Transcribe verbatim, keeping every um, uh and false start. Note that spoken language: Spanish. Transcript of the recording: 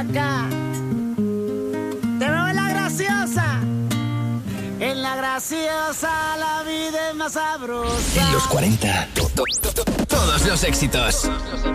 acá. Te veo en la graciosa. En la graciosa la vida es más sabrosa. En los cuarenta, to- to- to- todos los éxitos.